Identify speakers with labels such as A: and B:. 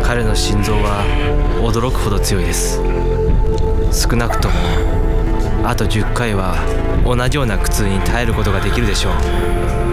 A: 彼の心臓は驚くほど強いです。少なくともあと10回は同じような苦痛に耐えることができるでしょう。